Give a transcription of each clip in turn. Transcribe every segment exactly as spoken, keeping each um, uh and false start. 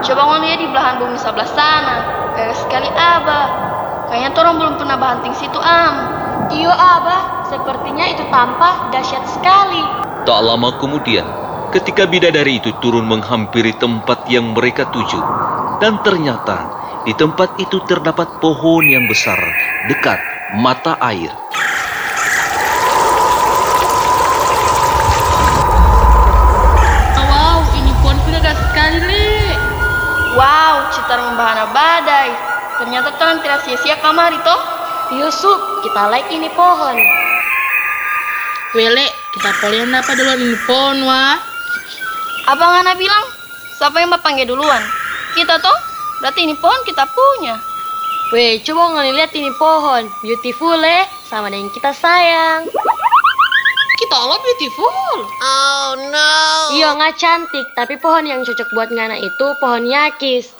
Coba ngomong lihat di belahan bumi sebelah sana. Kayak sekali Abah. Kayaknya orang belum pernah banting situ, Am. Iyo Abah, sepertinya itu tampak dahsyat sekali. Tak lama kemudian, ketika bidadari itu turun menghampiri tempat yang mereka tuju, dan ternyata di tempat itu terdapat pohon yang besar dekat mata air. Wow, ini pohon pindah sekali. Wow, citar membahana badai. Ternyata orang tidak sia-sia kamari toh. Yusuf, kita like ini pohon. Wele, kita polian dapat duluan ini pohon, wah. Abang Ana bilang, siapa yang panggil duluan? Kita toh? Berarti ini pohon kita punya. Weh, coba ngeliat ini pohon. Beautiful eh, sama dengan kita sayang. Kita Allah beautiful. Oh no. Iya nggak cantik, tapi pohon yang cocok buat ngana itu pohon yakis.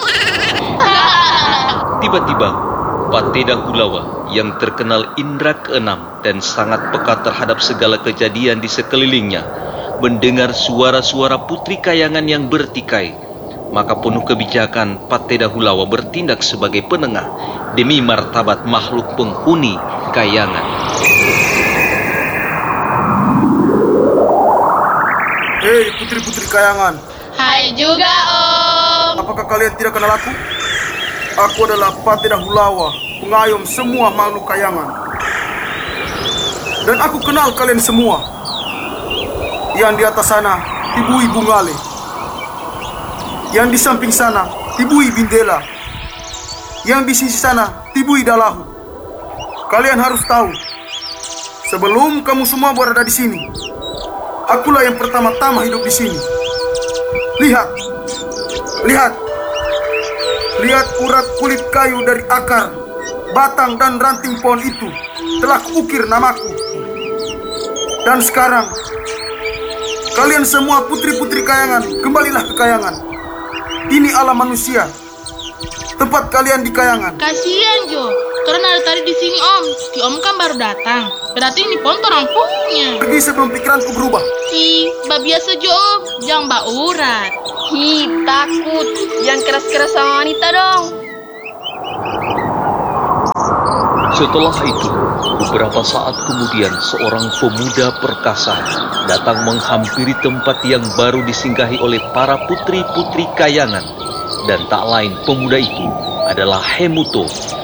Tiba-tiba, Pateda Hulawa yang terkenal indra keenam dan sangat peka terhadap segala kejadian di sekelilingnya, mendengar suara-suara putri kayangan yang bertikai. Maka penuh kebijakan, Pateda Hulawa bertindak sebagai penengah demi martabat makhluk penghuni kayangan. Hei putri-putri kayangan. Hai juga Om. Apakah kalian tidak kenal aku? Aku adalah Pateda Hulawa, pengayom semua makhluk kayangan. Dan aku kenal kalian semua. Yang di atas sana, Ibu-Ibu Ngale. Yang di samping sana, Tibui Bindela. Yang di sisi sana, Tibui Dalahu. Kalian harus tahu, sebelum kamu semua berada di sini, akulah yang pertama-tama hidup di sini. Lihat, lihat, lihat urat kulit kayu dari akar, batang dan ranting pohon itu telah kuukir namaku. Dan sekarang, kalian semua putri-putri kayangan, kembalilah ke kayangan. Ini alam manusia, tempat kalian di kayangan. Kasihan Jo, karena dari tadi di sini Om. Si Om kan baru datang. Berarti ini pohon orang punya. Pergi sebelum pikiranku berubah. Ih, bah biasa Jo Om, jangan bah urat. Hi, takut. Jangan keras-keras sama wanita dong. Setelah itu, beberapa saat kemudian seorang pemuda perkasa datang menghampiri tempat yang baru disinggahi oleh para putri-putri kayangan. Dan tak lain pemuda itu adalah Hemuto,